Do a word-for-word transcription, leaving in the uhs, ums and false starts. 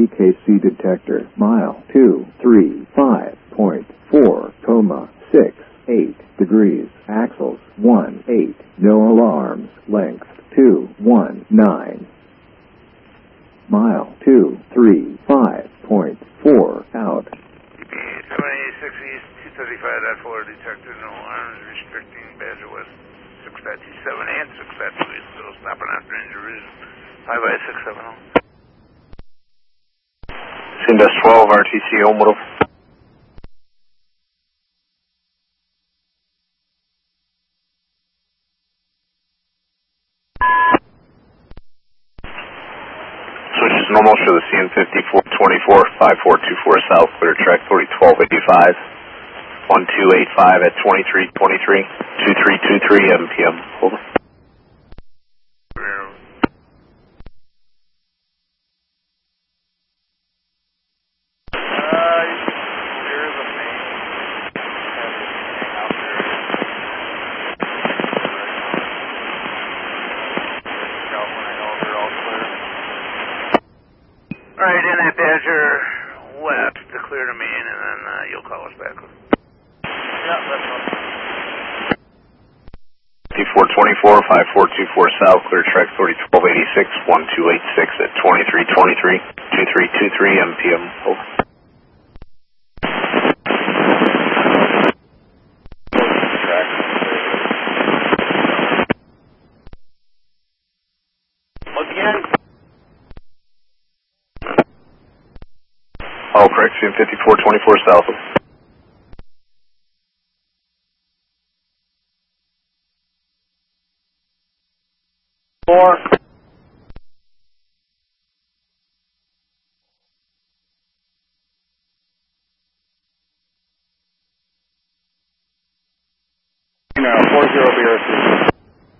T K C detector, mile two three five point four, coma six eight degrees, axles one eight, no alarms, length two one nine. Mile two three five point four, out. seventy-six East, two thirty-five point four, detector, no alarms, restricting Badger West six five two seven and six five two East, still stopping after injuries, five by six seven zero. Sindas twelve, R T C, Omoto. Switches normal, show the C N fifty-four twenty-four, five four two four south, clear track forty twelve eighty-five, one two eight five at twenty-three twenty-three, two three two three M P M, over. Alright, in that Badger West to clear the main, and then uh, you'll call us back. Yeah, that's fine. fifty-four twenty-four, five four two four south, clear track thirty twelve eighty-six, one two eight six at twenty-three twenty-three, two three two three M P M, over. Once again. All correct, C N fifty-four twenty-four south. Four. Now, four zero B R C.